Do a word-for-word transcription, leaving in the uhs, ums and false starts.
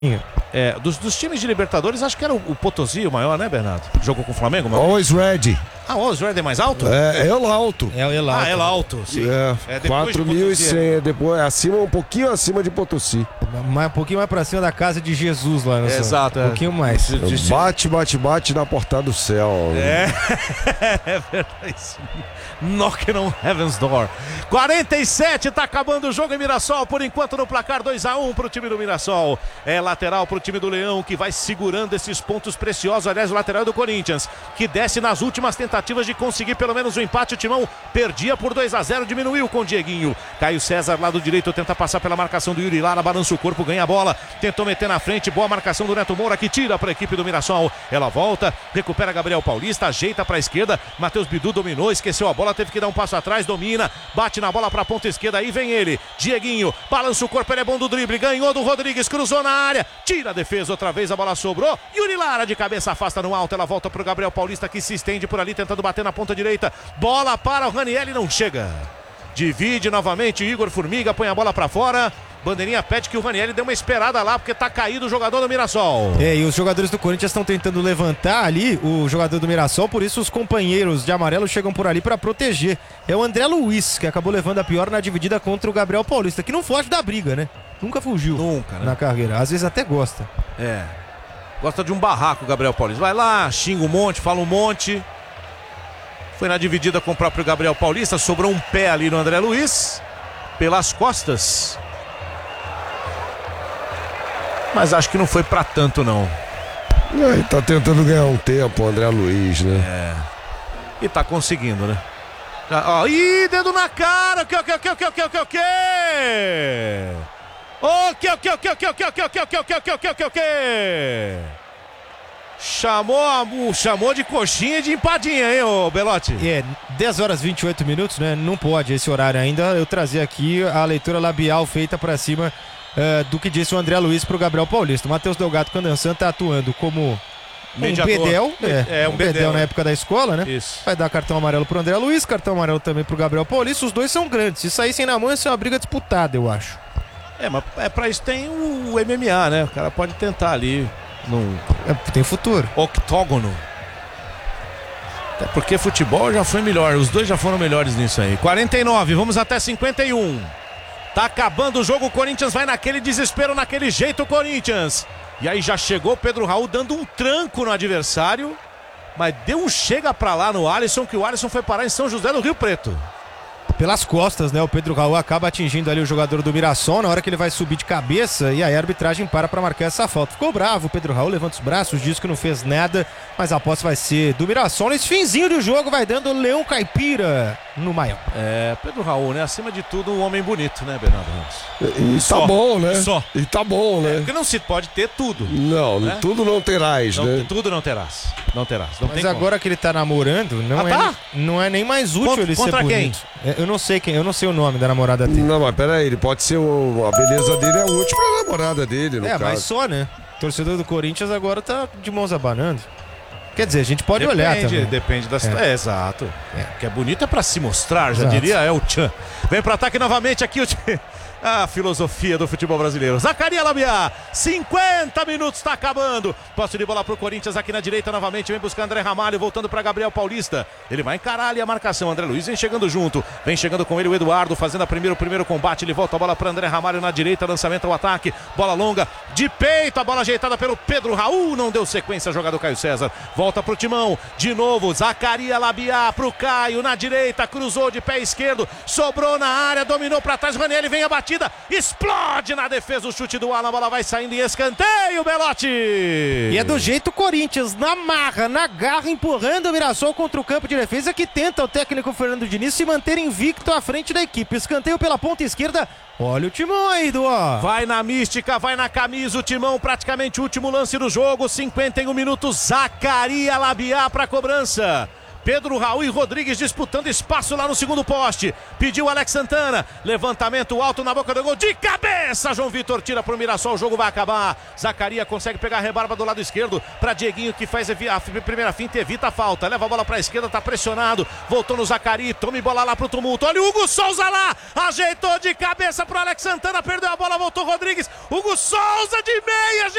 É, dos, dos times de Libertadores, acho que era o, o Potosí o maior, né, Bernardo? Jogou com o Flamengo? Uma... Always Ready. Ah, o Always Ready é mais alto? É, El Alto. É o El Alto. Ah, El Alto, sim. É, é quatro mil e cem, depois acima, um pouquinho acima de Potosí. Mais, um pouquinho mais pra cima da casa de Jesus lá. É, exato. Um pouquinho mais. Bate, bate, bate na porta do céu. É, é verdade. Knocking on Heaven's Door. quarenta e sete, tá acabando o jogo em Mirassol, por enquanto no placar dois a um pro time do Mirassol. É lateral pro time do Leão, que vai segurando esses pontos preciosos. Aliás, o lateral do Corinthians, que desce nas últimas tentativas de conseguir pelo menos um empate. O Timão perdia por dois a zero, diminuiu com o Dieguinho. Caio César, lado direito, tenta passar pela marcação do Yuri Lara, balança o corpo, ganha a bola, tentou meter na frente, boa marcação do Neto Moura, que tira para a equipe do Mirassol. Ela volta, recupera Gabriel Paulista, ajeita para a esquerda, Matheus Bidu dominou, esqueceu a bola, teve que dar um passo atrás, domina, bate na bola para a ponta esquerda, aí vem ele, Dieguinho, balança o corpo, ele é bom do drible, ganhou do Rodrigues, cruzou na área, tira a defesa, outra vez a bola sobrou, Yuri Lara de cabeça afasta no alto, ela volta para o Gabriel Paulista, que se estende por ali, tentando bater na ponta direita, bola para o Raniel, não chega, divide novamente, Igor Formiga põe a bola para fora. Bandeirinha pede que o Raniel dê uma esperada lá, porque tá caído o jogador do Mirassol. É, e os jogadores do Corinthians estão tentando levantar ali o jogador do Mirassol, por isso os companheiros de amarelo chegam por ali para proteger. É o André Luiz, que acabou levando a pior na dividida contra o Gabriel Paulista, que não foge da briga, né? Nunca fugiu. Nunca, né? Na carreira. Às vezes até gosta. É. Gosta de um barraco, o Gabriel Paulista. Vai lá, xinga um monte, fala um monte. Foi na dividida com o próprio Gabriel Paulista, sobrou um pé ali no André Luiz, pelas costas. Mas acho que não foi pra tanto, não. É, ele tá tentando ganhar um tempo, o André Luiz, né? É. E tá conseguindo, né? Já, ó, ih, dedo na cara! O que, o que, o que, o que, o que, o que, o que? O que, o que, o que, o que, o que, o que, o que, o que, o que, o que, o que, o que, o que? Chamou, a, chamou de coxinha e de empadinha, hein, ô Belotti? É, dez horas e vinte e oito minutos, né? Não pode esse horário ainda. Eu trazer aqui a leitura labial feita pra cima Uh, do que disse o André Luiz pro Gabriel Paulista. O Matheus Delgado Candançan tá atuando como mediador. um bedel, é, é um, um bedel, bedel na época da escola, né? Isso. Vai dar cartão amarelo pro André Luiz, cartão amarelo também pro Gabriel Paulista. Os dois são grandes. Se saíssem na mão, isso é uma briga disputada, eu acho. É, mas é, pra isso tem o M M A, né? O cara pode tentar ali num... É, tem futuro. Octógono. Até porque futebol já foi melhor. Os dois já foram melhores nisso aí. quarenta e nove, vamos até cinquenta e um. Tá acabando o jogo, o Corinthians vai naquele desespero, naquele jeito o Corinthians. E aí já chegou o Pedro Raul dando um tranco no adversário, mas deu um chega pra lá no Alisson, que o Alisson foi parar em São José do Rio Preto. Pelas costas, né? O Pedro Raul acaba atingindo ali o jogador do Mirassol na hora que ele vai subir de cabeça e aí a arbitragem para pra marcar essa falta. Ficou bravo, o Pedro Raul levanta os braços, diz que não fez nada, mas a aposta vai ser do Mirassol. Nesse finzinho do jogo vai dando o Leão Caipira no Maior. É, Pedro Raul, né? Acima de tudo, um homem bonito, né, Bernardo Ramos? E, e tá bom, né? Só. E tá bom, né? É, porque não se pode ter tudo. Não, né? Tudo não terás, não, né? Tudo não terás. Não terás. Não mas tem agora como. Que ele tá namorando, não, ah, é, tá? não é nem mais útil contra, ele contra ser quem? bonito. Eu não sei quem, eu não sei o nome da namorada dele. Não, mas peraí, ele pode ser o, a beleza dele é útil pra namorada dele, no É, caso. mas só, né? O torcedor do Corinthians agora tá de mãos abanando. Quer dizer, a gente pode depende, olhar também. Depende da situação. É. é, exato. É. Que é bonito é pra se mostrar, já Exato. diria é o Tchan. Vem pro ataque novamente aqui o Tchan. A filosofia do futebol brasileiro. Zacarias Labiá, cinquenta minutos, está acabando. Posse de bola pro Corinthians aqui na direita novamente. Vem buscar André Ramalho, voltando para Gabriel Paulista. Ele vai encarar ali a marcação. André Luiz vem chegando junto. Vem chegando com ele o Eduardo, fazendo a primeiro, o primeiro combate. Ele volta a bola para André Ramalho na direita. Lançamento ao ataque. Bola longa de peito. A bola ajeitada pelo Pedro Raul. Não deu sequência. Jogada do Caio César. Volta pro Timão. De novo, Zacarias Labiá pro Caio na direita. Cruzou de pé esquerdo. Sobrou na área. Dominou para trás. Raniel vem a batida. Explode na defesa o chute do Alan, a bola vai saindo em escanteio, Belotti. E é do jeito Corinthians, na marra, na garra, empurrando o Mirassol contra o campo de defesa, que tenta o técnico Fernando Diniz se manter invicto à frente da equipe. Escanteio pela ponta esquerda. Olha o Timão aí, Duó. Vai na mística, vai na camisa o Timão, praticamente o último lance do jogo, cinquenta e um minutos, Zacarias Labiá para cobrança. Pedro Raul e Rodrigues disputando espaço lá no segundo poste. Pediu Alex Santana. Levantamento alto na boca do gol. De cabeça, João Vitor tira pro Mirassol. O jogo vai acabar. Zacaria consegue pegar a rebarba do lado esquerdo para Dieguinho, que faz a primeira finta e evita a falta. Leva a bola pra esquerda, tá pressionado. Voltou no Zacari. Tome bola lá pro tumulto. Olha o Hugo Souza lá. Ajeitou de cabeça pro Alex Santana. Perdeu a bola, voltou Rodrigues. Hugo Souza de meia.